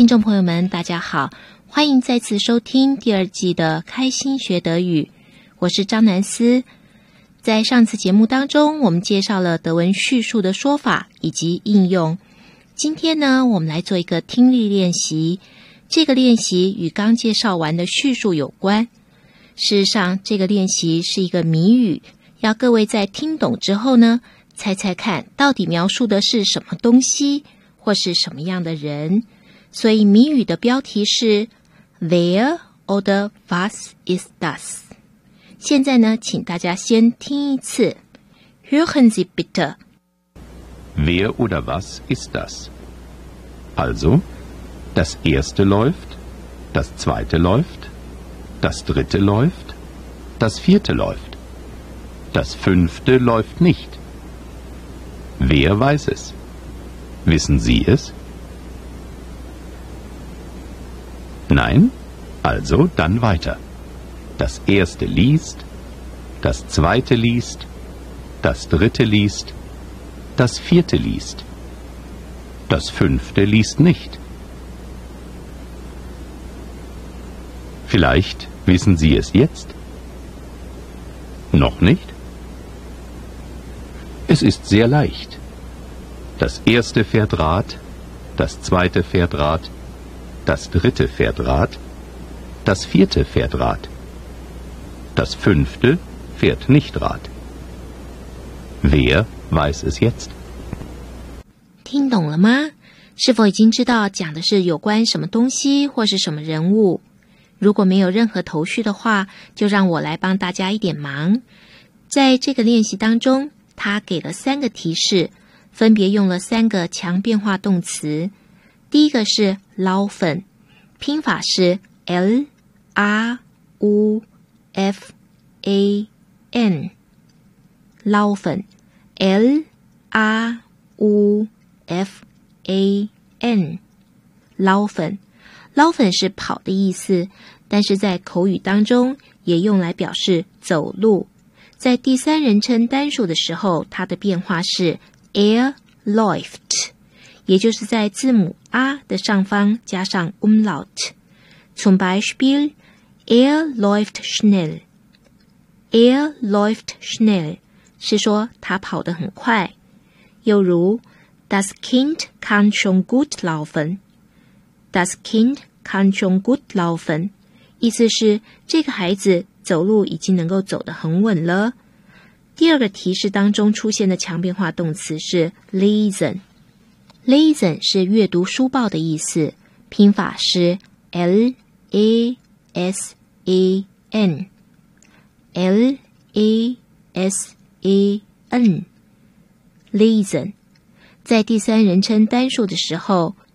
听众朋友们大家好，欢迎再次收听第二季的开心学德语，我是张南思。在上次节目当中，我们介绍了德文叙述的说法以及应用。今天呢，我们来做一个听力练习。这个练习与刚介绍完的叙述有关。事实上，这个练习是一个谜语，要各位在听懂之后呢，猜猜看到底描述的是什么东西，或是什么样的人。所以谜语的标题是 Wer oder was ist das？ 现在呢，请大家先听一次。Hören Sie bitte. Wer oder was ist das? Also, das erste läuft, das zweite läuft, das dritte läuft, das vierte läuft, das fünfte läuft nicht. Wer weiß es? Wissen Sie es? Nein? Also dann weiter. Das erste liest, das zweite liest, das dritte liest, das vierte liest, das fünfte liest nicht. Vielleicht wissen Sie es jetzt? Noch nicht? Es ist sehr leicht. Das erste fährt Rad, das zweite fährt Rad, das dritte fährt Rad, das vierte fährt Rad, das fünfte fährt nicht Rad. Wer weiß es jetzt? 听懂了吗？是否已经知道讲的是有关什么东西或是什么人物？如果没有任何头绪的话，就让我来帮大家一点忙。在这个练习当中，他给了3个提示，分别用了3个强变化动词。第一个是 laufen， 拼法是 L-A-U-F-A-N， laufen L-A-U-F-A-N， laufen laufen 是跑的意思，但是在口语当中也用来表示走路。在第3人称单数的时候，它的变化是 läuft， 也就是在字母 A 的上方加上 umlaut。 zum Beispiel läuft schnell， läuft schnell 是说他跑得很快。又如 Das Kind kann schon gut laufen， Das Kind kann schon gut laufen， 意思是这个孩子走路已经能够走得很稳了。第2个提示当中出现的强变化动词是 lesen， lesen 是阅读书报的意思，拼法是 L-A-S-A-N， L-A-S-A-N， lesen。在第3人称单数的时候，